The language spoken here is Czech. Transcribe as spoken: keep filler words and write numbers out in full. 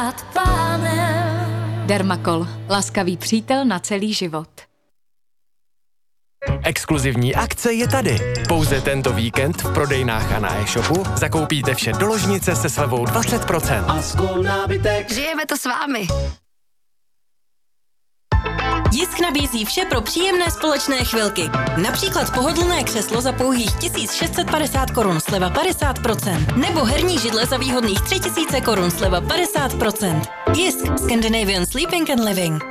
ad pánem. Dermakol. Laskavý přítel na celý život. Exkluzivní akce je tady. Pouze tento víkend v prodejnách a na e-shopu zakoupíte vše do ložnice se slevou dvacet procent. Asko nábytek. Žijeme to s vámi. Jisk nabízí vše pro příjemné společné chvilky. Například pohodlné křeslo za pouhých tisíc šest set padesát korun, sleva padesát procent. Nebo herní židle za výhodných tři tisíce korun, sleva padesát procent. Jisk, Scandinavian Sleeping and Living.